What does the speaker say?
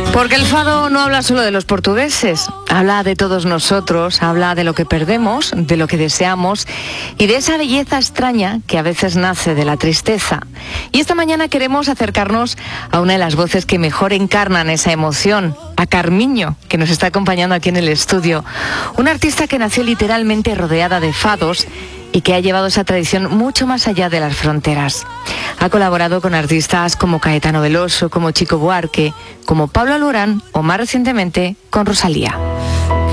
Porque el fado no habla solo de los portugueses, habla de todos nosotros, habla de lo que perdemos, de lo que deseamos y de esa belleza extraña que a veces nace de la tristeza. Y esta mañana queremos acercarnos a una de las voces que mejor encarnan esa emoción, a Carmiño, que nos está acompañando aquí en el estudio. Una artista que nació literalmente rodeada de fados y que ha llevado esa tradición mucho más allá de las fronteras. Ha colaborado con artistas como Caetano Veloso, como Chico Buarque, como Pablo Alborán o más recientemente con Rosalía.